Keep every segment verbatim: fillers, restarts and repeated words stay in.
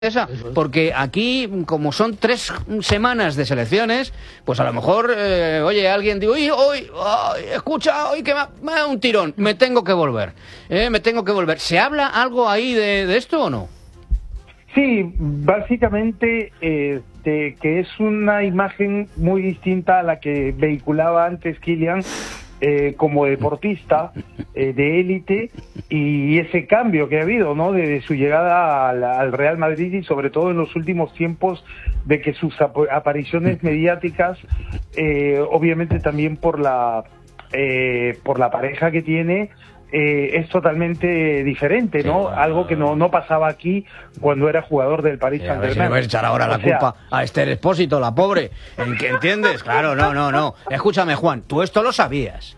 Esa, porque aquí, como son tres semanas de selecciones, pues a lo mejor, eh, oye, alguien dice, uy, hoy, escucha, hoy que me, me da un tirón, me tengo que volver, eh, me tengo que volver. ¿Se habla algo ahí de, de esto o no? Sí, básicamente eh, de que es una imagen muy distinta a la que vehiculaba antes Kylian eh, como deportista eh, de élite, y ese cambio que ha habido, ¿no? Desde su llegada al, al Real Madrid, y sobre todo en los últimos tiempos, de que sus ap apariciones mediáticas, eh, obviamente también por la eh, por la pareja que tiene, Eh, es totalmente diferente, ¿no? Sí, algo que no, no pasaba aquí cuando era jugador del Paris Saint-Germain. Si le voy a echar ahora o la sea... culpa a Esther Expósito, la pobre, ¿en qué entiendes? Claro, no, no, no. Escúchame, Juan, tú esto lo sabías.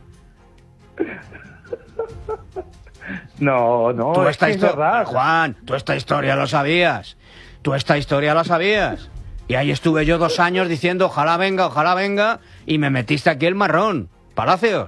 No, no, tú es esta que es verdad. Juan, tú esta historia lo sabías. Tú esta historia la sabías. Y ahí estuve yo dos años diciendo, ojalá venga, ojalá venga, y me metiste aquí el marrón. Palacios.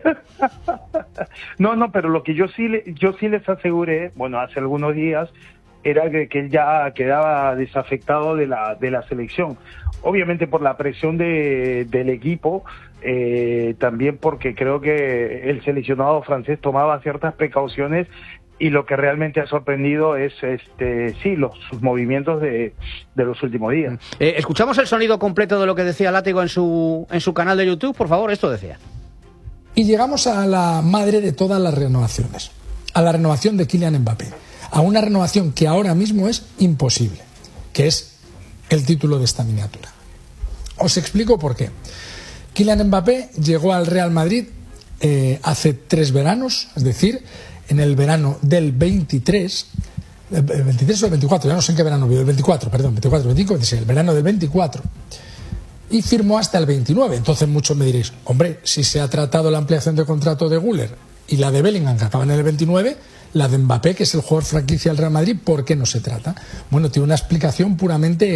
No, no, pero lo que yo sí, le, yo sí les aseguré, bueno, hace algunos días, era que, que él ya quedaba desafectado de la, de la selección. Obviamente por la presión de, del equipo, eh, también porque creo que el seleccionado francés tomaba ciertas precauciones, y lo que realmente ha sorprendido es, este, sí, los sus movimientos de, de los últimos días. Eh, escuchamos el sonido completo de lo que decía Látigo en su, en su canal de YouTube, por favor. Esto decía. Y llegamos a la madre de todas las renovaciones, a la renovación de Kylian Mbappé, a una renovación que ahora mismo es imposible, que es el título de esta miniatura. Os explico por qué. Kylian Mbappé llegó al Real Madrid eh, hace tres veranos, es decir, en el verano del veintitrés, el veintitrés o el veinticuatro, ya no sé en qué verano vivo, el veinticuatro, perdón, veinticuatro, veinticinco, veintiséis, el verano del veinticuatro, y firmó hasta el veintinueve. Entonces muchos me diréis, hombre, si se ha tratado la ampliación de contrato de Güler y la de Bellingham, que acaban en el veintinueve, la de Mbappé, que es el jugador franquicia del Real Madrid, ¿por qué no se trata? Bueno, tiene una explicación puramente